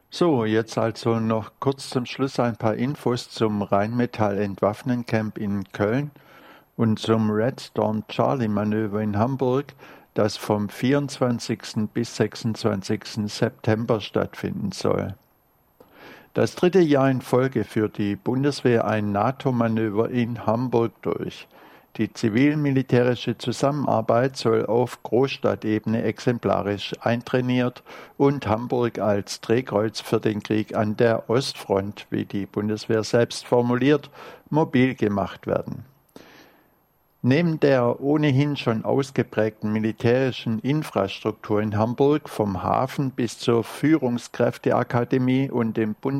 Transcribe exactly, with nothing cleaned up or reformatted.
So, jetzt also noch kurz zum Schluss ein paar Infos zum Rheinmetall-Entwaffnen-Camp in Köln und zum Red Storm Charlie-Manöver in Hamburg, das vom vierundzwanzigsten bis sechsundzwanzigsten September stattfinden soll. Das dritte Jahr in Folge führt die Bundeswehr ein NATO-Manöver in Hamburg durch. Die zivil-militärische Zusammenarbeit soll auf Großstadtebene exemplarisch eintrainiert und Hamburg als Drehkreuz für den Krieg an der Ostfront, wie die Bundeswehr selbst formuliert, mobil gemacht werden. Neben der ohnehin schon ausgeprägten militärischen Infrastruktur in Hamburg, vom Hafen bis zur Führungskräfteakademie und dem Bundes